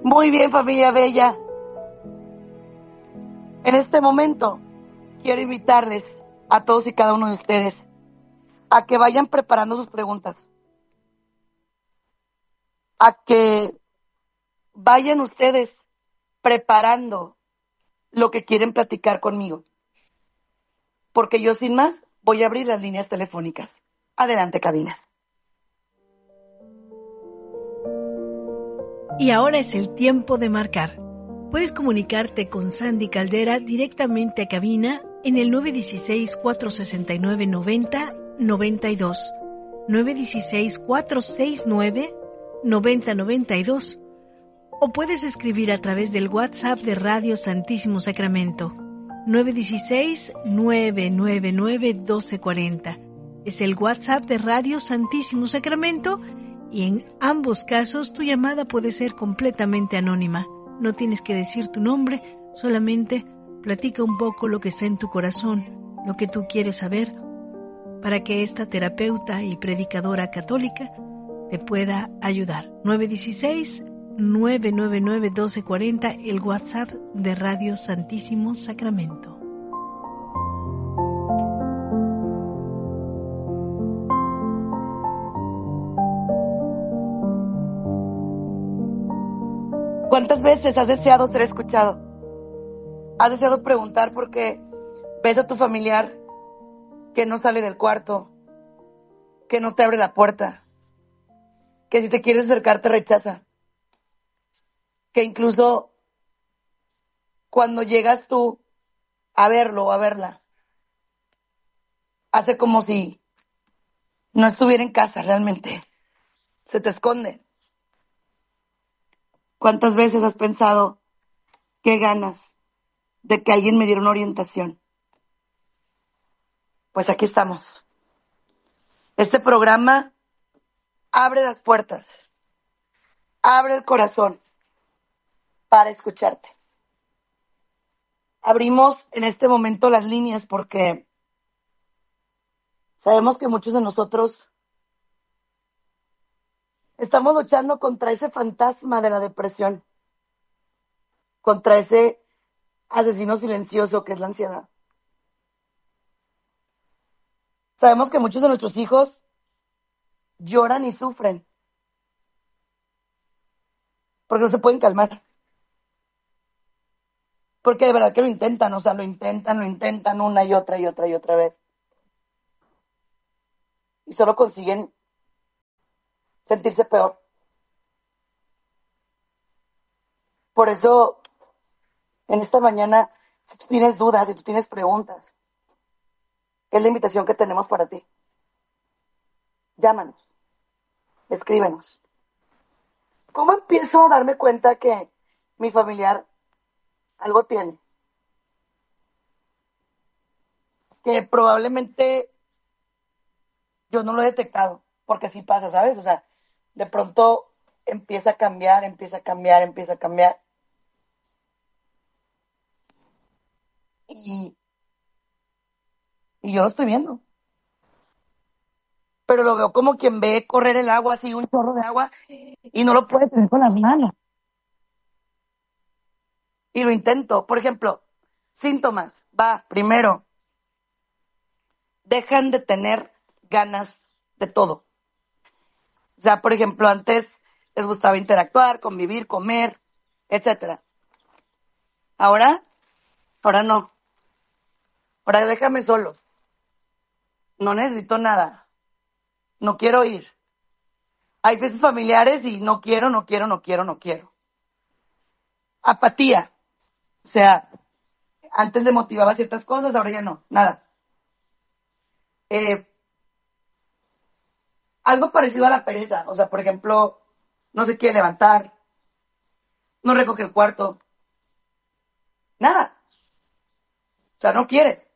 Muy bien, familia bella. En este momento quiero invitarles a todos y cada uno de ustedes a que vayan preparando sus preguntas, a que vayan ustedes preparando lo que quieren platicar conmigo, porque yo sin más voy a abrir las líneas telefónicas. Adelante, cabina. Y ahora es el tiempo de marcar. Puedes comunicarte con Sandy Caldera directamente a cabina en el 916-469-9092, 916-469-9092, o puedes escribir a través del WhatsApp de Radio Santísimo Sacramento, 916-999-1240. Es el WhatsApp de Radio Santísimo Sacramento y en ambos casos tu llamada puede ser completamente anónima. No tienes que decir tu nombre, solamente platica un poco lo que está en tu corazón, lo que tú quieres saber, para que esta terapeuta y predicadora católica te pueda ayudar. 916-999-1240, el WhatsApp de Radio Santísimo Sacramento. ¿Cuántas veces has deseado ser escuchado? ¿Has deseado preguntar por qué ves a tu familiar que no sale del cuarto, que no te abre la puerta, que si te quieres acercar te rechaza, que incluso cuando llegas tú a verlo o a verla, hace como si no estuviera en casa realmente, se te esconde? ¿Cuántas veces has pensado qué ganas de que alguien me diera una orientación? Pues aquí estamos. Este programa abre las puertas, abre el corazón para escucharte. Abrimos en este momento las líneas porque sabemos que muchos de nosotros estamos luchando contra ese fantasma de la depresión, contra ese asesino silencioso que es la ansiedad. Sabemos que muchos de nuestros hijos lloran y sufren porque no se pueden calmar. Porque de verdad que lo intentan, lo intentan una y otra vez. Y solo consiguen sentirse peor. Por eso, en esta mañana, si tú tienes dudas, si tú tienes preguntas, es la invitación que tenemos para ti. Llámanos, escríbenos. ¿Cómo empiezo a darme cuenta que mi familiar algo tiene? Que probablemente yo no lo he detectado, porque así pasa, ¿sabes? De pronto empieza a cambiar. Y yo lo estoy viendo. Pero lo veo como quien ve correr el agua, así un chorro de agua, y no lo puede tener con las manos. Y lo intento. Por ejemplo, síntomas. Primero, dejan de tener ganas de todo. Por ejemplo, antes les gustaba interactuar, convivir, comer, etcétera. Ahora no. Ahora déjame solo. No necesito nada. No quiero ir. Hay fiestas familiares y no quiero. Apatía. Antes le motivaba ciertas cosas, ahora ya no, nada. Algo parecido a la pereza. Por ejemplo, no se quiere levantar, no recoge el cuarto, nada. No quiere.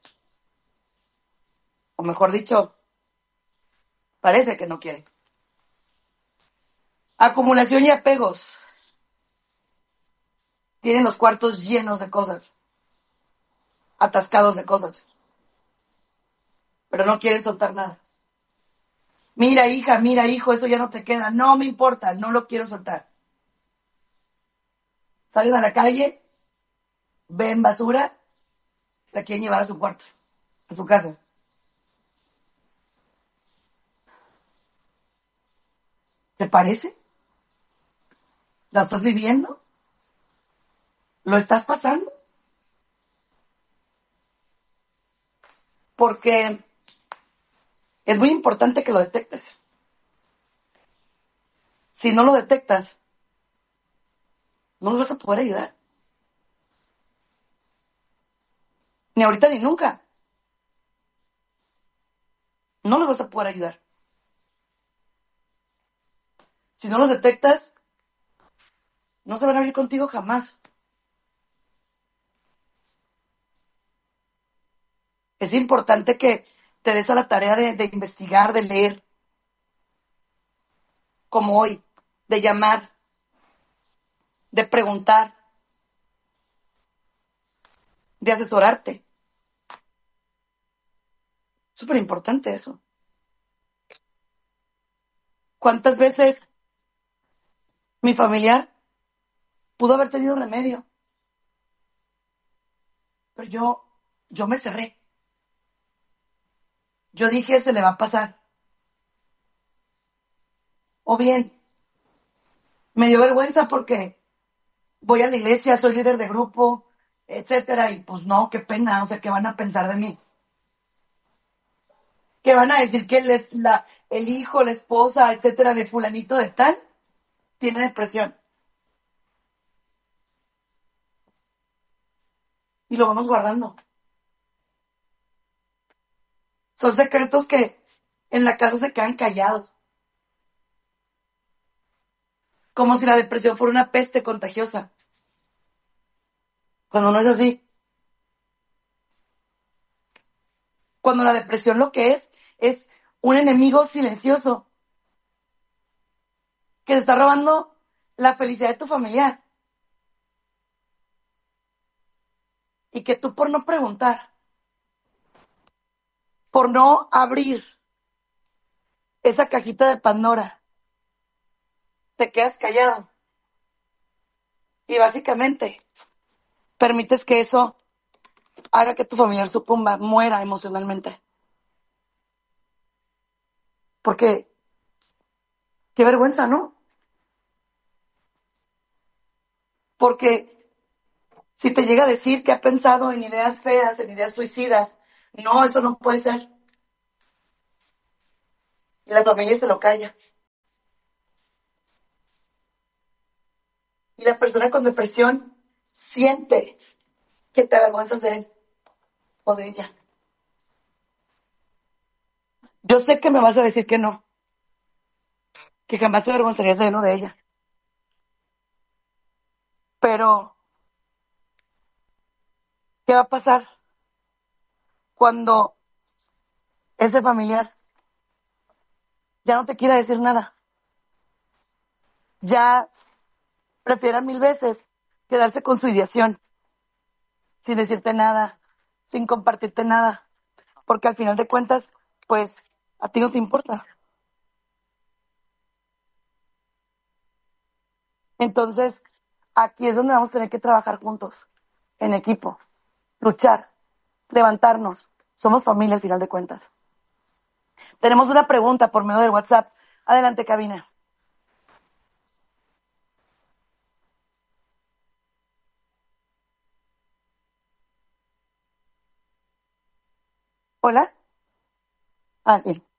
O mejor dicho, parece que no quiere. Acumulación y apegos. Tienen los cuartos llenos de cosas, atascados de cosas, pero no quieren soltar nada. Mira, hija, mira, hijo, eso ya no te queda. No me importa, no lo quiero soltar. Salen a la calle, ven basura, la quieren llevar a su cuarto, a su casa. ¿Te parece? ¿Lo estás viviendo? ¿Lo estás pasando? Porque es muy importante que lo detectes. Si no lo detectas, no lo vas a poder ayudar. Ni ahorita ni nunca. No lo vas a poder ayudar. Si no los detectas, no se van a abrir contigo jamás. Es importante que te des a la tarea de investigar, de leer, como hoy, de llamar, de preguntar, de asesorarte. Súper importante eso. ¿Cuántas veces mi familiar pudo haber tenido remedio? Pero yo me cerré. Yo dije, se le va a pasar. O bien, me dio vergüenza porque voy a la iglesia, soy líder de grupo, etcétera, y pues no, qué pena, o sea, ¿qué van a pensar de mí? ¿Qué van a decir que el hijo, la esposa, etcétera, de fulanito de tal tiene depresión? Y lo vamos guardando. Son secretos que en la casa se quedan callados. Como si la depresión fuera una peste contagiosa. Cuando no es así. Cuando la depresión lo que es un enemigo silencioso que te está robando la felicidad de tu familiar. Y que tú por no preguntar, por no abrir esa cajita de Pandora, te quedas callado. Y básicamente permites que eso haga que tu familiar sucumba, muera emocionalmente. Porque, qué vergüenza, ¿no? Porque si te llega a decir que ha pensado en ideas feas, en ideas suicidas, no, eso no puede ser. Y la familia se lo calla. Y la persona con depresión siente que te avergüenzas de él o de ella. Yo sé que me vas a decir que no, que jamás te avergonzarías de él o de ella. Pero, ¿qué va a pasar cuando ese familiar ya no te quiera decir nada? Ya prefiera mil veces quedarse con su ideación, sin decirte nada, sin compartirte nada, porque al final de cuentas, pues, a ti no te importa. Entonces, aquí es donde vamos a tener que trabajar juntos, en equipo, luchar, levantarnos. Somos familia al final de cuentas. Tenemos una pregunta por medio del WhatsApp. Adelante, cabina. Hola. Ah, bien.